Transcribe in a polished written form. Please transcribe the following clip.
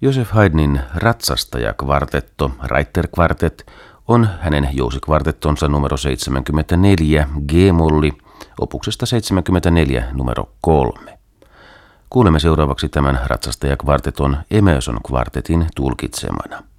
Joseph Haydnin ratsastajakvartetto, Reiter Quartet, on hänen jousikvartettonsa numero 74 G-molli, opuksesta 74 numero 3. Kuulemme seuraavaksi tämän ratsastajakvarteton Emerson Quartetin tulkitsemana.